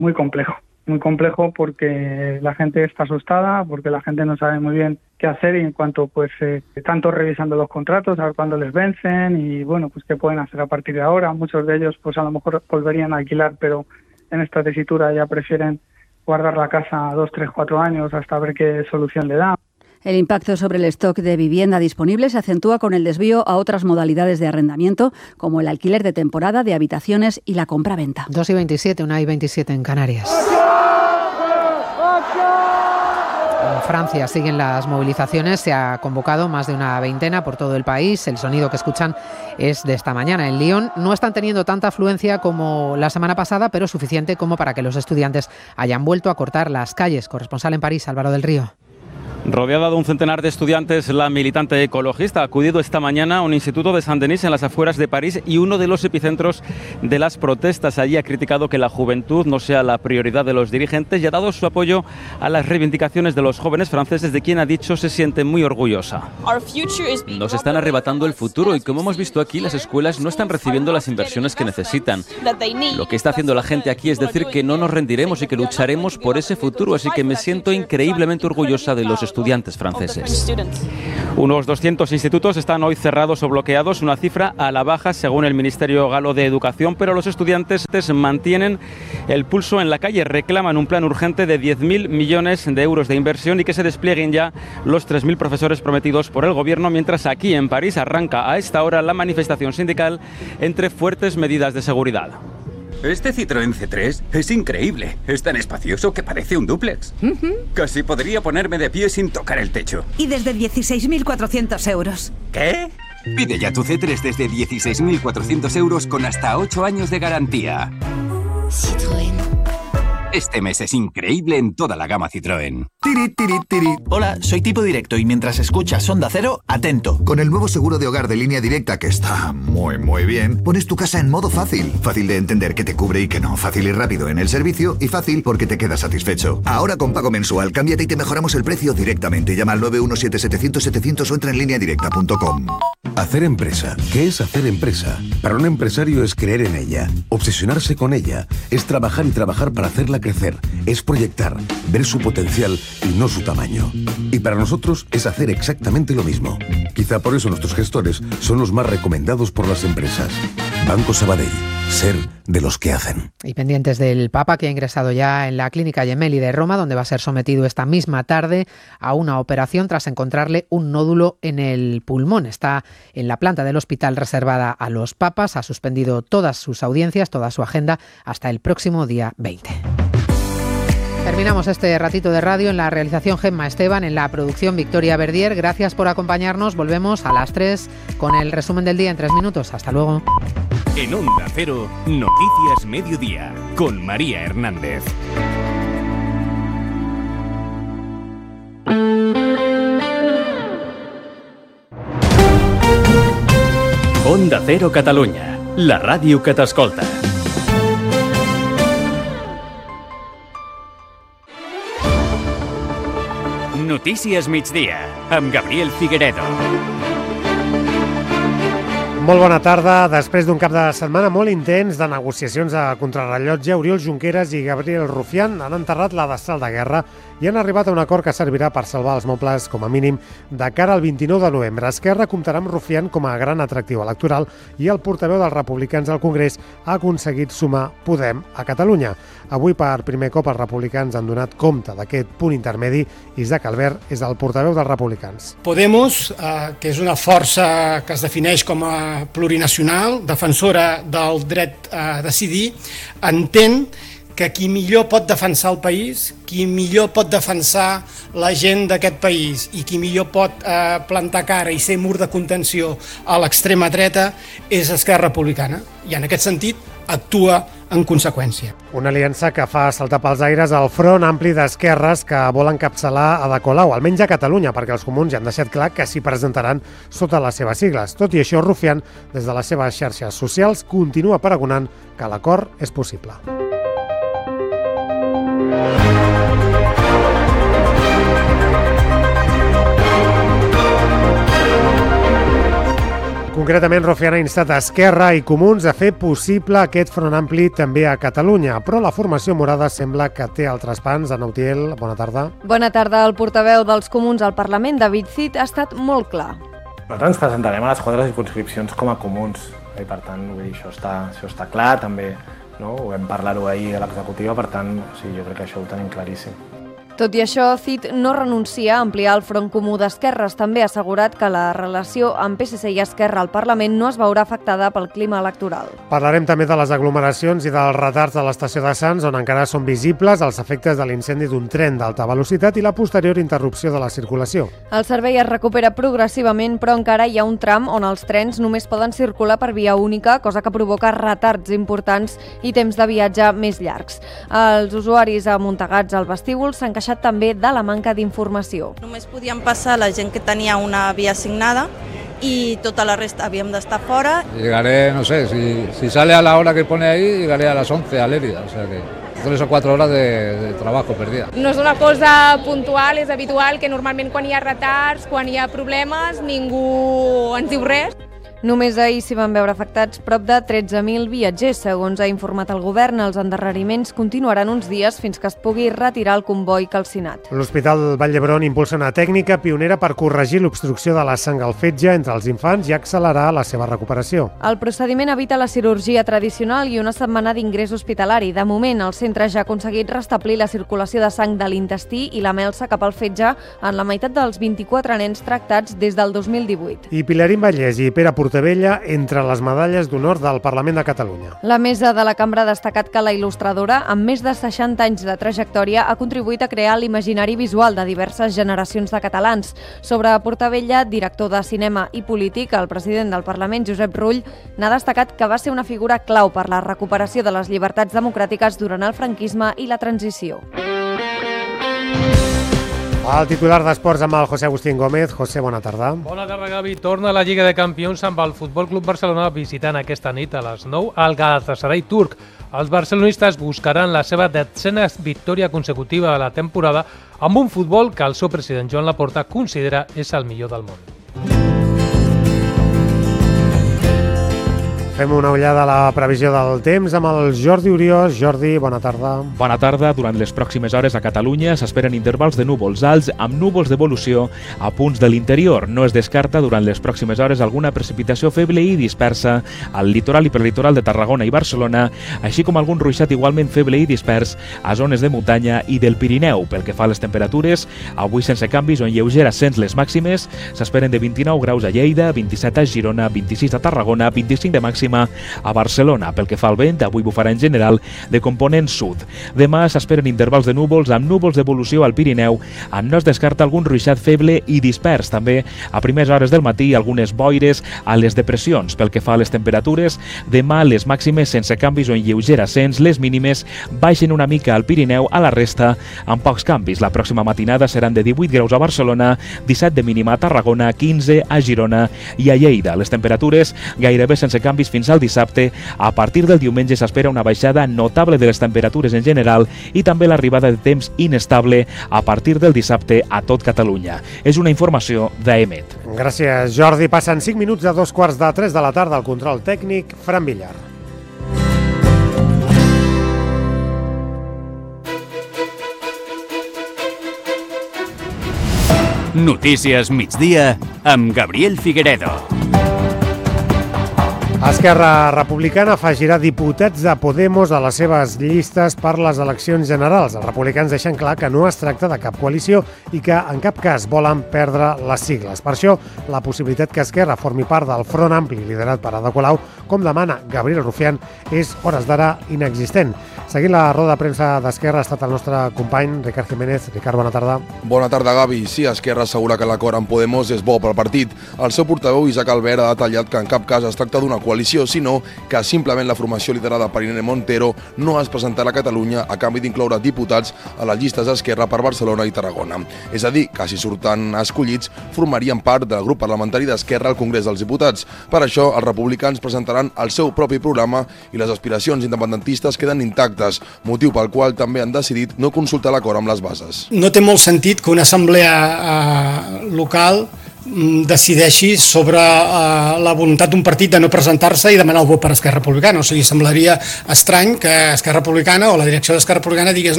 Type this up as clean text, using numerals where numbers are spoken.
muy complejo porque la gente está asustada, porque la gente no sabe muy bien qué hacer y en cuanto tanto revisando los contratos, a ver cuándo les vencen y pues qué pueden hacer a partir de ahora. Muchos de ellos a lo mejor volverían a alquilar, pero en esta tesitura ya prefieren guardar la casa 2, 3, 4 años hasta ver qué solución le da. El impacto sobre el stock de vivienda disponible se acentúa con el desvío a otras modalidades de arrendamiento, como el alquiler de temporada de habitaciones y la compra-venta. 2:27, 1:27 en Canarias. En Francia siguen las movilizaciones, se ha convocado más de una veintena por todo el país. El sonido que escuchan es de esta mañana. En Lyon no están teniendo tanta afluencia como la semana pasada, pero suficiente como para que los estudiantes hayan vuelto a cortar las calles. Corresponsal en París, Álvaro del Río. Rodeada de un centenar de estudiantes, la militante ecologista ha acudido esta mañana a un instituto de Saint-Denis en las afueras de París y uno de los epicentros de las protestas. Allí ha criticado que la juventud no sea la prioridad de los dirigentes y ha dado su apoyo a las reivindicaciones de los jóvenes franceses, de quien ha dicho se siente muy orgullosa. Nos están arrebatando el futuro y, como hemos visto aquí, las escuelas no están recibiendo las inversiones que necesitan. Lo que está haciendo la gente aquí es decir que no nos rendiremos y que lucharemos por ese futuro, así que me siento increíblemente orgullosa de los estudiantes franceses. Unos 200 institutos están hoy cerrados o bloqueados, una cifra a la baja según el Ministerio Galo de Educación, pero los estudiantes mantienen el pulso en la calle, reclaman un plan urgente de 10.000 millones de euros de inversión y que se desplieguen ya los 3.000 profesores prometidos por el gobierno, mientras aquí en París arranca a esta hora la manifestación sindical entre fuertes medidas de seguridad. Este Citroën C3 es increíble. Es tan espacioso que parece un dúplex. Casi podría ponerme de pie sin tocar el techo. Y desde 16.400 euros. ¿Qué? Pide ya tu C3 desde 16.400 euros con hasta 8 años de garantía. Citroën. Este mes es increíble en toda la gama Citroën. Tiri, tiri, tiri. Hola, soy Tipo Directo y mientras escuchas Onda Cero, atento. Con el nuevo seguro de hogar de Línea Directa, que está muy bien, pones tu casa en modo fácil. Fácil de entender que te cubre y que no. Fácil y rápido en el servicio y fácil porque te quedas satisfecho. Ahora con pago mensual, cámbiate y te mejoramos el precio directamente. Llama al 917-700-700 o entra en lineadirecta.com. Hacer empresa. ¿Qué es hacer empresa? Para un empresario es creer en ella, obsesionarse con ella, es trabajar y trabajar para hacerla crecer, es proyectar, ver su potencial y no su tamaño. Y para nosotros es hacer exactamente lo mismo. Quizá por eso nuestros gestores son los más recomendados por las empresas. Banco Sabadell, ser de los que hacen. Y pendientes del Papa, que ha ingresado ya en la Clínica Gemelli de Roma, donde va a ser sometido esta misma tarde a una operación tras encontrarle un nódulo en el pulmón. Está en la planta del hospital reservada a los papas, ha suspendido todas sus audiencias, toda su agenda, hasta el próximo día 20. Terminamos este ratito de radio. En la realización Gemma Esteban, en la producción Victoria Verdier. Gracias por acompañarnos. Volvemos a las 3 con el resumen del día en 3 minutos. Hasta luego. En Onda Cero, Noticias Mediodía, con María Hernández. Onda Cero Catalunya, la ràdio que t'escolta. Notícies migdia, amb Gabriel Figueredo. Molt bona tarda. Després d'un cap de setmana molt intens de negociacions a contrarrellotge, Oriol Junqueras i Gabriel Rufián han enterrat la destral de guerra i han arribat a un acord que servirà per salvar els mobles, com a mínim, de cara al 29 de novembre. Esquerra comptarà amb Rufián com a gran atractiu electoral i el portaveu dels republicans al Congrés ha aconseguit sumar Podem a Catalunya. Avui, per primer cop, els republicans han donat compte d'aquest punt intermedi. Isaac Albert és el portaveu dels republicans. Podemos, que és una força que es defineix com a plurinacional, defensora del dret a decidir, entén que qui millor pot defensar el país, qui millor pot defensar la gent d'aquest país i qui millor pot plantar cara i ser mur de contenció a l'extrema dreta és Esquerra Republicana. I en aquest sentit actua en conseqüència. Una aliança que fa saltar pels aires el front ampli d'esquerres que vol encapçalar Ada Colau, almenys a Catalunya, perquè els comuns ja han deixat clar que s'hi presentaran sota les seves sigles. Tot i això, Rufián, des de les seves xarxes socials, continua pregonant que l'acord és possible. Concretament, Rufián ha instat a Esquerra i Comuns a fer possible aquest front ampli també a Catalunya, però la formació morada sembla que té altres plans. Ana Utiel, bona tarda. Bona tarda. El portaveu dels Comuns al Parlament, David Cid, ha estat molt clar. Nosaltres ens presentarem a les quadres de circumscripcions com a Comuns, i per tant, vull dir, això està clar, també, no? Ho vam parlar-ho ahir a l'executiva, per tant, sí, jo crec que això ho tenim claríssim. Tot i això, Cid no renuncia a ampliar el front comú d'esquerres. També ha assegurat que la relació amb PSC i Esquerra al Parlament no es veurà afectada pel clima electoral. Parlarem també de les aglomeracions i dels retards de l'estació de Sants, on encara són visibles els efectes de l'incendi d'un tren d'alta velocitat i la posterior interrupció de la circulació. El servei es recupera progressivament, però encara hi ha un tram on els trens només poden circular per via única, cosa que provoca retards importants i temps de viatge més llargs. Els usuaris amuntegats al vestíbul s'han queixat també de la manca d'informació. Només podíem passar la gent que tenia una via assignada y tota la resta havíem d'estar fora. Llegaré, no sé, si sale a la hora que pone ahí, llegaré a las 11 a Lérida, o sea que 3 o 4 horas de trabajo perdida. No és una cosa puntual, és habitual que normalment quan hi ha retards, quan hi ha problemes, ningú ens diu res. Només ahir s'hi van veure afectats prop de 13.000 viatgers. Segons ha informat el govern, els endarreriments continuaran uns dies fins que es pugui retirar el comboi calcinat. L'Hospital Vall d'Hebron impulsa una tècnica pionera per corregir l'obstrucció de la sang al fetge entre els infants i accelerar la seva recuperació. El procediment evita la cirurgia tradicional i una setmana d'ingrés hospitalari. De moment, el centre ja ha aconseguit restablir la circulació de sang de l'intestí i la melsa cap al fetge en la meitat dels 24 nens tractats des del 2018. I Pilarín Vallès i Pere Portavella entre les medalles d'honor del Parlament de Catalunya. La mesa de la cambra ha destacat que la il·lustradora, amb més de 60 anys de trajectòria, ha contribuït a crear l'imaginari visual de diverses generacions de catalans. Sobre Portavella, director de cinema i polític, el president del Parlament, Josep Rull, n'ha destacat que va ser una figura clau per la recuperació de les llibertats democràtiques durant el franquisme i la transició. El titular d'Esports amb el José Agustín Gómez. José, bona tarda. Bona tarda, Gavi. Torna la Lliga de Campions amb el Futbol Club Barcelona visitant aquesta nit a les 9 al Galatasaray turc. Els barcelonistes buscaran la seva 10ª victòria consecutiva de la temporada amb un futbol que el seu president Joan Laporta considera és el millor del món. Fem una ullada a la previsió del temps amb el Jordi Uriós. Jordi, bona tarda. Bona tarda. Durant les pròximes hores a Catalunya s'esperen intervals de núvols alts amb núvols d'evolució a punts de l'interior. No es descarta durant les pròximes hores alguna precipitació feble i dispersa al litoral i prelitoral de Tarragona i Barcelona, així com algun ruixat igualment feble i dispers a zones de muntanya i del Pirineu. Pel que fa a les temperatures, avui sense canvis o en lleuger ascens les màximes, s'esperen de 29 graus a Lleida, 27 a Girona, 26 a Tarragona, 25 de màxima a Barcelona. Pel que fa al vent, avui bufarà en general de component sud. Demà s'esperen intervals de núvols amb núvols d'evolució al Pirineu, on no es descarta algun ruixat feble i dispers. També a primeres hores del matí algunes boires a les depressions. Pel que fa a les temperatures, demà les màximes sense canvis o en lleuger ascens, les mínimes baixen una mica al Pirineu, a la resta amb pocs canvis. La pròxima matinada seran de 18 graus a Barcelona, 17 de mínima a Tarragona, 15 a Girona i a Lleida. Les temperatures gairebé sense canvis fins al dissabte. A partir del diumenge s'espera una baixada notable de les temperatures en general i també l'arribada de temps inestable a partir del dissabte a tot Catalunya. És una informació d'EMET. Gràcies, Jordi. Passen 5 minuts de 2:45 de la tarda. Al control tècnic, Fran Villar. Notícies migdia amb Gabriel Figueredo. Esquerra Republicana afegirà diputats de Podemos a les seves llistes per les eleccions generals. Els republicans deixen clar que no es tracta de cap coalició i que en cap cas volen perdre les sigles. Per això, la possibilitat que Esquerra formi part del Front Ampli liderat per Ada Colau, com demana Gabriel Rufián, és hores d'ara inexistent. Seguint la roda de premsa d'Esquerra ha estat el nostre company Ricard Jiménez. Ricard, bona tarda. Bona tarda, Gavi. Sí, Esquerra assegura que l'acord amb Podemos és bo pel partit. El seu portaveu, Isaac Albert, ha detallat que en cap cas es tracta d'una coalició, sinó que simplement la formació liderada per Irene Montero no es presentarà a Catalunya a canvi d'incloure diputats a les llistes d'Esquerra per Barcelona i Tarragona. És a dir, que si surten escollits, formarien part del grup parlamentari d'Esquerra al Congrés dels Diputats. Per això, els republicans presentaran el seu propi programa i les aspiracions independentistes queden intactes, motiu pel qual també han decidit no consultar l'acord amb les bases. No té molt sentit que una assemblea local decideixi sobre la voluntat d'un partit de no presentar-se i demanar el vot per Esquerra Republicana. O sigui, semblaria estrany que Esquerra Republicana o la direcció d'Esquerra Republicana digués